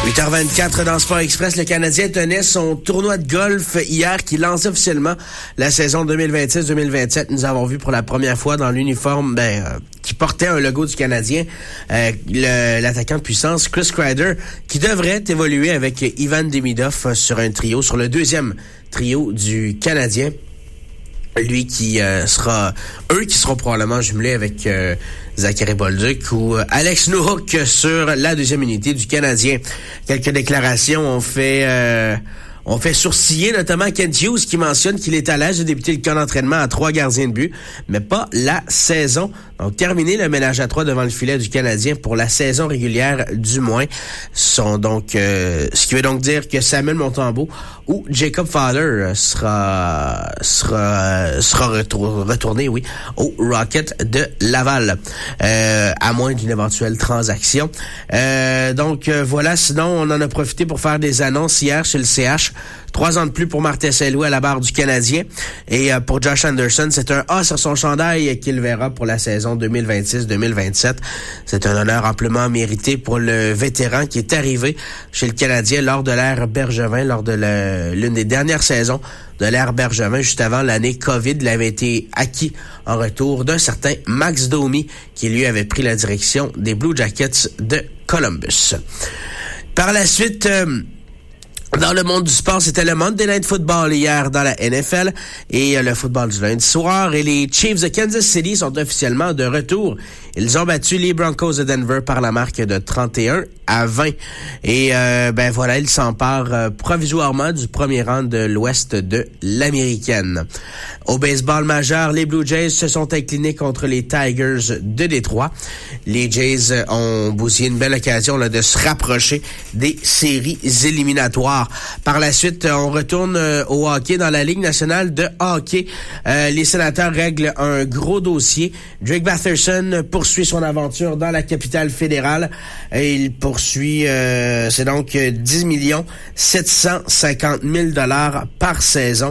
8h24 dans Sport Express, le Canadien tenait son tournoi de golf hier qui lance officiellement la saison 2026-2027. Nous avons vu pour la première fois dans l'uniforme qui portait un logo du Canadien l'attaquant de puissance Chris Kreider qui devrait évoluer avec Ivan Demidov sur un trio, sur le deuxième trio du Canadien. Lui qui seront probablement jumelés avec Zachary Bolduc ou Alex Nowak sur la deuxième unité du Canadien. Quelques déclarations ont fait sourciller notamment Kent Hughes qui mentionne qu'il est à l'aise de débuter le camp d'entraînement à 3 gardiens de but, mais pas la saison. Donc, terminer le ménage à 3 devant le filet du Canadien pour la saison régulière du moins. Ce qui veut donc dire que Samuel Montembeault ou Jacob Fowler sera retourné, au Rocket de Laval, à moins d'une éventuelle transaction. Voilà, sinon on en a profité pour faire des annonces hier chez le CH. 3 ans de plus pour Martin Saint-Louis à la barre du Canadien. Et pour Josh Anderson, c'est un A sur son chandail qu'il verra pour la saison 2026-2027. C'est un honneur amplement mérité pour le vétéran qui est arrivé chez le Canadien lors de l'ère Bergevin, lors de l'une des dernières saisons de l'ère Bergevin, juste avant l'année COVID. Il avait été acquis en retour d'un certain Max Domi qui lui avait pris la direction des Blue Jackets de Columbus. Par la suite, dans le monde du sport, c'était le Monday Night Football hier dans la NFL et le football du lundi soir. Et les Chiefs de Kansas City sont officiellement de retour. Ils ont battu les Broncos de Denver par la marque de 31-20. Et ils s'emparent provisoirement du premier rang de l'ouest de l'américaine. Au baseball majeur, les Blue Jays se sont inclinés contre les Tigers de Détroit. Les Jays ont bousillé une belle occasion de se rapprocher des séries éliminatoires. Par la suite, on retourne au hockey dans la Ligue nationale de hockey. Les Sénateurs règlent un gros dossier. Drake Batherson poursuit son aventure dans la capitale fédérale. Et il poursuit, c'est donc 10 750 000 $ par saison.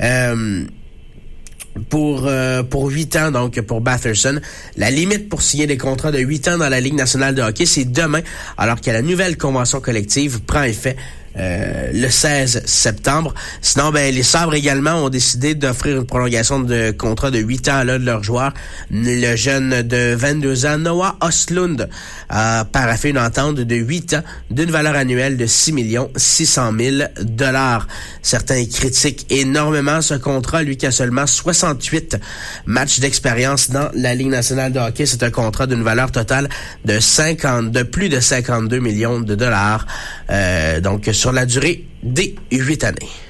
Pour 8 ans, donc, pour Batherson. La limite pour signer des contrats de 8 ans dans la Ligue nationale de hockey, c'est demain, alors que la nouvelle convention collective prend effet le 16 septembre. Sinon, les Sabres également ont décidé d'offrir une prolongation de contrat de 8 ans à l'un de leurs joueurs. Le jeune de 22 ans, Noah Ostlund, a paraphé une entente de 8 ans d'une valeur annuelle de 6 600 000 $. Certains critiquent énormément ce contrat, lui qui a seulement 68 matchs d'expérience dans la Ligue nationale de hockey. C'est un contrat d'une valeur totale de plus de 52 millions de $. Donc, sur la durée des 8 années.